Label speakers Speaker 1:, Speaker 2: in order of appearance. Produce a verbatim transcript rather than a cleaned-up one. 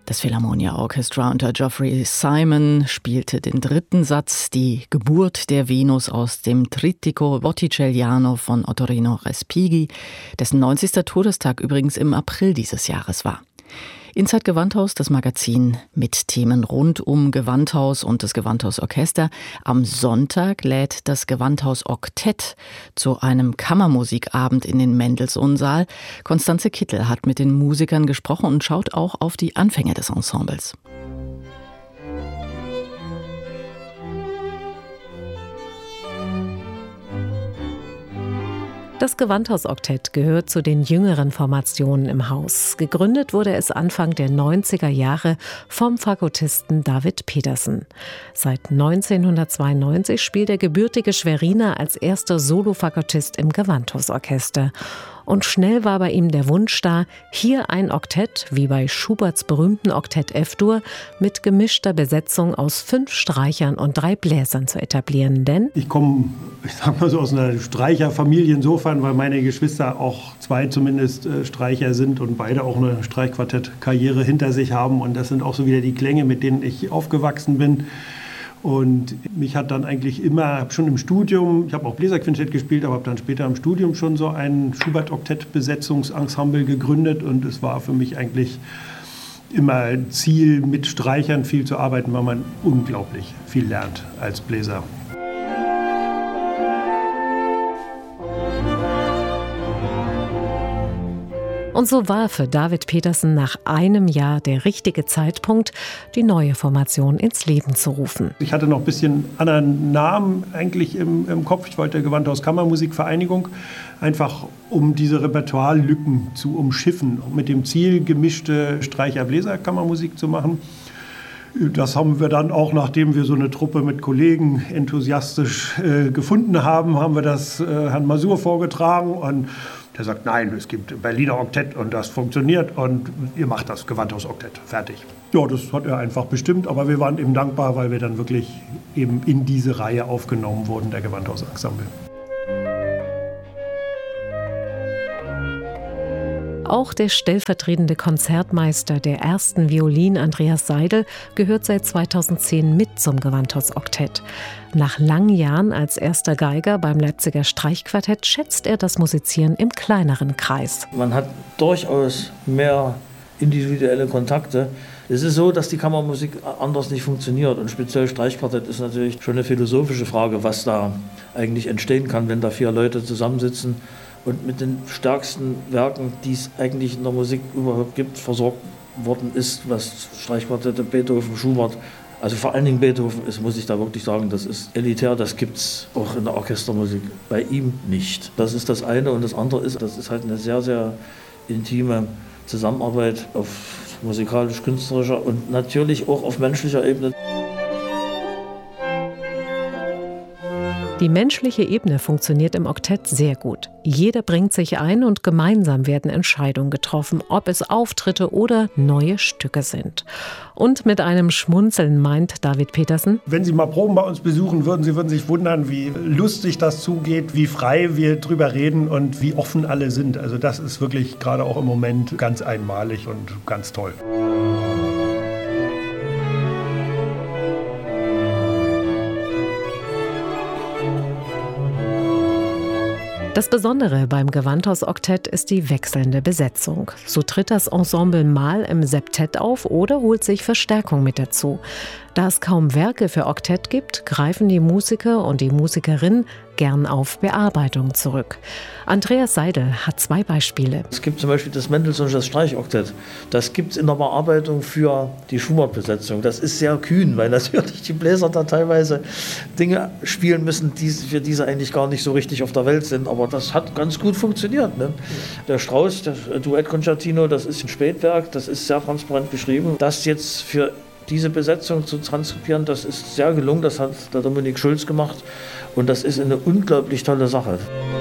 Speaker 1: Das Philharmonia Orchestra unter Geoffrey Simon spielte den dritten Satz, die Geburt der Venus aus dem Trittico Botticelliano von Ottorino Respighi, dessen neunzigster Todestag übrigens im April dieses Jahres war. Inside Gewandhaus, das Magazin mit Themen rund um Gewandhaus und das Gewandhausorchester. Am Sonntag lädt das Gewandhaus Oktett zu einem Kammermusikabend in den Mendelssohn-Saal. Constanze Kittel hat mit den Musikern gesprochen und schaut auch auf die Anfänge des Ensembles.
Speaker 2: Das Gewandhausoktett gehört zu den jüngeren Formationen im Haus. Gegründet wurde es Anfang der neunziger Jahre vom Fagottisten David Petersen. Seit neunzehnhundertzweiundneunzig spielt der gebürtige Schweriner als erster Solofagottist im Gewandhausorchester. Und schnell war bei ihm der Wunsch da, hier ein Oktett, wie bei Schuberts berühmten Oktett F-Dur, mit gemischter Besetzung aus fünf Streichern und drei Bläsern zu etablieren. Denn
Speaker 3: ich komme, ich sag mal so, aus einer Streicherfamilie insofern, weil meine Geschwister auch zwei zumindest äh, Streicher sind und beide auch eine Streichquartett-Karriere hinter sich haben. Und das sind auch so wieder die Klänge, mit denen ich aufgewachsen bin. Und mich hat dann eigentlich immer, habe schon im Studium, ich habe auch Bläserquintett gespielt, aber habe dann später im Studium schon so ein Schubert-Oktett-Besetzungsensemble gegründet. Und es war für mich eigentlich immer ein Ziel, mit Streichern viel zu arbeiten, weil man unglaublich viel lernt als Bläser.
Speaker 2: Und so war für David Petersen nach einem Jahr der richtige Zeitpunkt, die neue Formation ins Leben zu rufen.
Speaker 3: Ich hatte noch ein bisschen anderen Namen eigentlich im, im Kopf. Ich wollte Gewandhaus Kammermusikvereinigung, einfach um diese Repertoirelücken zu umschiffen, mit dem Ziel, gemischte Streicher-Bläser-Kammermusik zu machen. Das haben wir dann auch, nachdem wir so eine Truppe mit Kollegen enthusiastisch äh, gefunden haben, haben wir das äh, Herrn Masur vorgetragen und der sagt, nein, es gibt ein Berliner Oktett und das funktioniert und ihr macht das Gewandhausoktett. Fertig. Ja, das hat er einfach bestimmt, aber wir waren ihm dankbar, weil wir dann wirklich eben in diese Reihe aufgenommen wurden, der Gewandhausensemble.
Speaker 2: Auch der stellvertretende Konzertmeister der ersten Violin, Andreas Seidel, gehört seit zweitausendzehn mit zum Gewandhausoktett. Nach langen Jahren als erster Geiger beim Leipziger Streichquartett schätzt er das Musizieren im kleineren Kreis.
Speaker 4: Man hat durchaus mehr individuelle Kontakte. Es ist so, dass die Kammermusik anders nicht funktioniert und speziell Streichquartett ist natürlich schon eine philosophische Frage, was da eigentlich entstehen kann, wenn da vier Leute zusammensitzen und mit den stärksten Werken, die es eigentlich in der Musik überhaupt gibt, versorgt worden ist, was Streichquartette, Beethoven, Schubert, also vor allen Dingen Beethoven ist, muss ich da wirklich sagen, das ist elitär, das gibt es auch in der Orchestermusik bei ihm nicht. Das ist das eine und das andere ist, das ist halt eine sehr, sehr intime Zusammenarbeit auf musikalisch-künstlerischer und natürlich auch auf menschlicher Ebene.
Speaker 2: Die menschliche Ebene funktioniert im Oktett sehr gut. Jeder bringt sich ein und gemeinsam werden Entscheidungen getroffen, ob es Auftritte oder neue Stücke sind. Und mit einem Schmunzeln meint David Petersen:
Speaker 3: Wenn Sie mal Proben bei uns besuchen würden, Sie würden sich wundern, wie lustig das zugeht, wie frei wir drüber reden und wie offen alle sind. Also das ist wirklich gerade auch im Moment ganz einmalig und ganz toll.
Speaker 2: Das Besondere beim Gewandhausoktett ist die wechselnde Besetzung. So tritt das Ensemble mal im Septett auf oder holt sich Verstärkung mit dazu. Da es kaum Werke für Oktett gibt, greifen die Musiker und die Musikerin gern auf Bearbeitung zurück. Andreas Seidel hat zwei Beispiele.
Speaker 4: Es gibt zum Beispiel das Mendelssohn Streichoktett. Das gibt es in der Bearbeitung für die Schubert-Besetzung. Das ist sehr kühn, weil natürlich die Bläser da teilweise Dinge spielen müssen, die für diese eigentlich gar nicht so richtig auf der Welt sind. Aber das hat ganz gut funktioniert. Ne? Der Strauss, das Duett-Concertino, das ist ein Spätwerk, das ist sehr transparent geschrieben. Das jetzt für diese Besetzung zu transkribieren, das ist sehr gelungen. Das hat der Dominik Schulz gemacht und das ist eine unglaublich tolle Sache.